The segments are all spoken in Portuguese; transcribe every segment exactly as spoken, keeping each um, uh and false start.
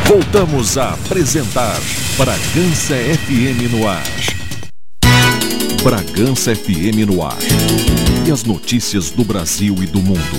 Voltamos a apresentar Bragança F M no ar. Bragança F M no ar. E as notícias do Brasil e do mundo.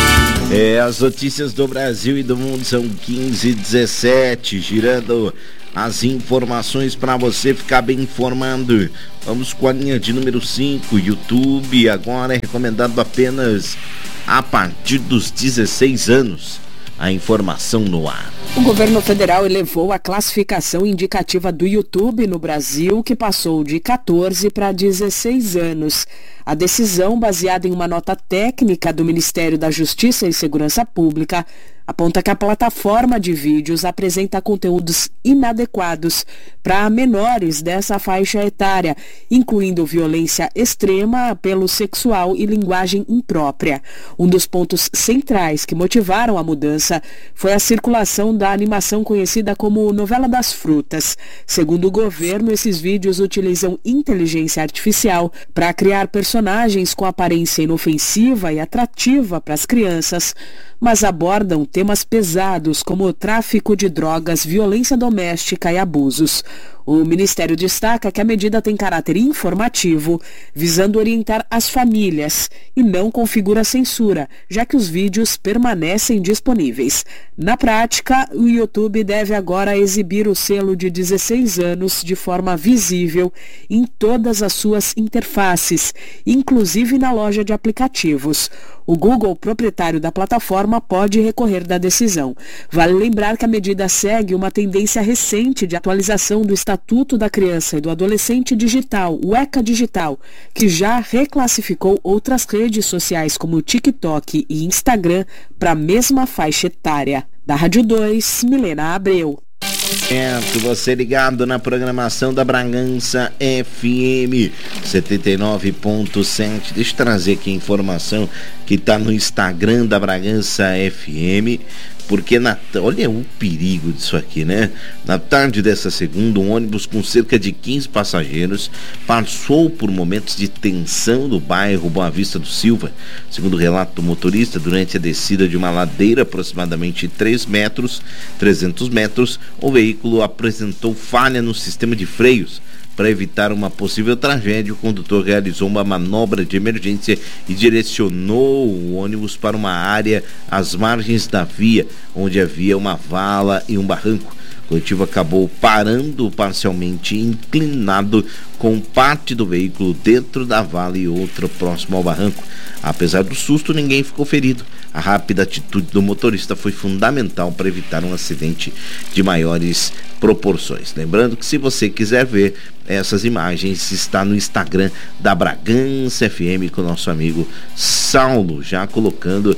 É, as notícias do Brasil e do mundo são quinze e dezessete, girando as informações para você ficar bem informado. Vamos com a linha de número cinco, YouTube agora é recomendado apenas a partir dos dezesseis anos. A informação no ar. O governo federal elevou a classificação indicativa do YouTube no Brasil, que passou de quatorze para dezesseis anos. A decisão, baseada em uma nota técnica do Ministério da Justiça e Segurança Pública, aponta que a plataforma de vídeos apresenta conteúdos inadequados para menores dessa faixa etária, incluindo violência extrema, apelo sexual e linguagem imprópria. Um dos pontos centrais que motivaram a mudança foi a circulação da animação conhecida como novela das frutas. Segundo o governo, esses vídeos utilizam inteligência artificial para criar personagens com aparência inofensiva e atrativa para as crianças, mas abordam temas pesados como tráfico de drogas, violência doméstica e abusos. O Ministério destaca que a medida tem caráter informativo, visando orientar as famílias, e não configura censura, já que os vídeos permanecem disponíveis. Na prática, o YouTube deve agora exibir o selo de dezesseis anos de forma visível em todas as suas interfaces, inclusive na loja de aplicativos. O Google, proprietário da plataforma, pode recorrer da decisão. Vale lembrar que a medida segue uma tendência recente de atualização do Estatuto da Criança e do Adolescente Digital, o ECA Digital, que já reclassificou outras redes sociais como TikTok e Instagram para a mesma faixa etária. Da Rádio dois, Milena Abreu. Certo, você ligado na programação da Bragança F M setenta e nove ponto sete. Deixa eu trazer aqui a informação que está no Instagram da Bragança F M, porque na, olha o perigo disso aqui, né? Na tarde dessa segunda, um ônibus com cerca de quinze passageiros passou por momentos de tensão no bairro Boa Vista do Silva. Segundo o relato do motorista, durante a descida de uma ladeira aproximadamente três metros, trezentos metros, o veículo apresentou falha no sistema de freios. Para evitar uma possível tragédia, o condutor realizou uma manobra de emergência e direcionou o ônibus para uma área às margens da via, onde havia uma vala e um barranco. O coletivo acabou parando parcialmente inclinado, com parte do veículo dentro da vala e outra próximo ao barranco. Apesar do susto, ninguém ficou ferido. A rápida atitude do motorista foi fundamental para evitar um acidente de maiores proporções. Lembrando que, se você quiser ver essas imagens, está no Instagram da Bragança F M, com o nosso amigo Saulo, já colocando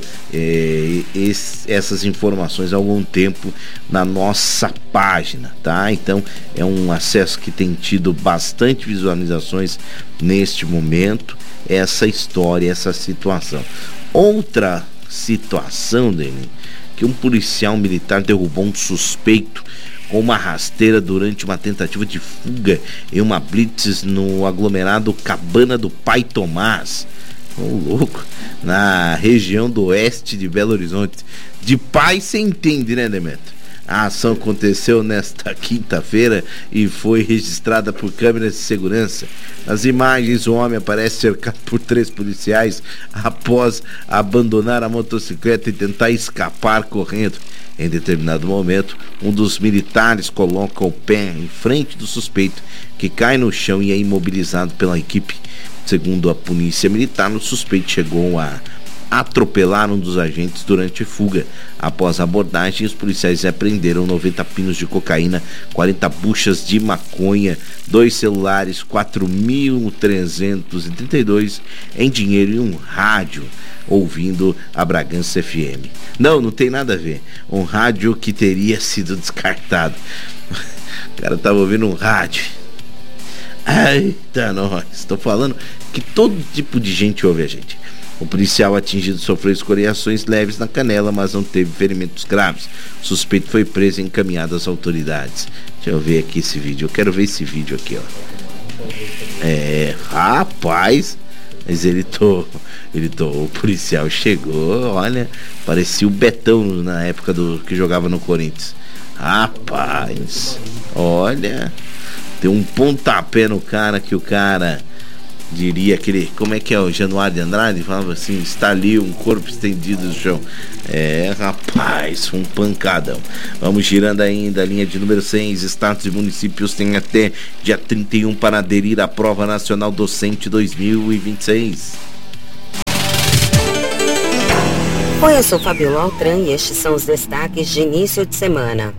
eh, esse, essas informações há algum tempo na nossa página, tá? Então é um acesso que tem tido bastante visualizações neste momento, essa história, essa situação. Outra situação, Deni, que um policial militar derrubou um suspeito com uma rasteira durante uma tentativa de fuga em uma blitz no aglomerado Cabana do Pai Tomás, ô louco, na região do oeste de Belo Horizonte. De pai você entende, né, Demetrio? A ação aconteceu nesta quinta-feira e foi registrada por câmeras de segurança. Nas imagens, o homem aparece cercado por três policiais após abandonar a motocicleta e tentar escapar correndo. Em determinado momento, um dos militares coloca o pé em frente do suspeito, que cai no chão e é imobilizado pela equipe. Segundo a polícia militar, o suspeito chegou a atropelar um dos agentes durante a fuga. Após a abordagem, os policiais apreenderam noventa pinos de cocaína, quarenta buchas de maconha, dois celulares, quatro mil trezentos e trinta e dois em dinheiro e um rádio, ouvindo a Bragança F M. Não, não tem nada a ver. Um rádio que teria sido descartado. O cara tava ouvindo um rádio. Eita, nós. Estou falando que todo tipo de gente ouve a gente. O policial atingido sofreu escoriações leves na canela, mas não teve ferimentos graves. O suspeito foi preso e encaminhado às autoridades. Deixa eu ver aqui esse vídeo. Eu quero ver esse vídeo aqui, ó. É, rapaz, mas ele tô, ele tô, o policial chegou, olha, parecia o Betão na época do que jogava no Corinthians. Rapaz, olha, tem um pontapé no cara que o cara diria aquele, como é que é o Januário de Andrade? Falava assim, está ali um corpo estendido no chão. É, rapaz, foi um pancadão. Vamos girando ainda a linha de número seis. Estados e municípios têm até dia trinta e um para aderir à Prova Nacional Docente dois mil e vinte e seis. Oi, eu sou Fabiola Altran e estes são os destaques de início de semana.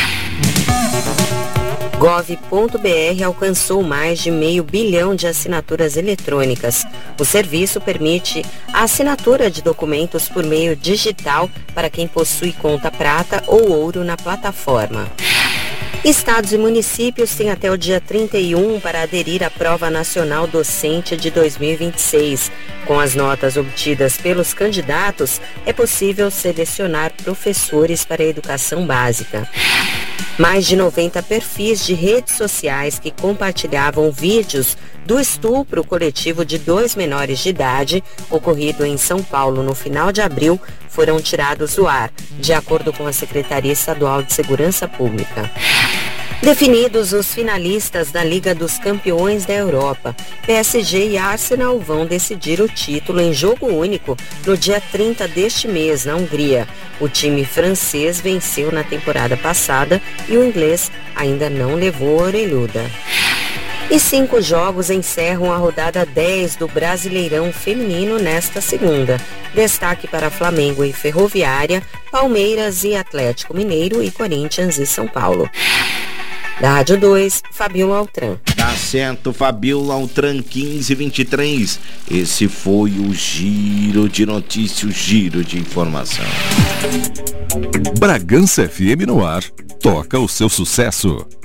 gov ponto br alcançou mais de meio bilhão de assinaturas eletrônicas. O serviço permite a assinatura de documentos por meio digital para quem possui conta prata ou ouro na plataforma. Estados e municípios têm até o dia trinta e um para aderir à Prova Nacional Docente de dois mil e vinte e seis. Com as notas obtidas pelos candidatos, é possível selecionar professores para a educação básica. Mais de noventa perfis de redes sociais que compartilhavam vídeos do estupro coletivo de dois menores de idade, ocorrido em São Paulo no final de abril, foram tirados do ar, de acordo com a Secretaria Estadual de Segurança Pública. Definidos os finalistas da Liga dos Campeões da Europa, P S G e Arsenal vão decidir o título em jogo único no dia trinta deste mês, na Hungria. O time francês venceu na temporada passada e o inglês ainda não levou a orelhuda. E cinco jogos encerram a rodada dez do Brasileirão Feminino nesta segunda. Destaque para Flamengo e Ferroviária, Palmeiras e Atlético Mineiro e Corinthians e São Paulo. Da Rádio dois, Fabiola Altran. Tá certo, Fabiola Altran, quinze e vinte e três. Esse foi o Giro de Notícias, o Giro de Informação. Bragança F M no ar. Toca o seu sucesso.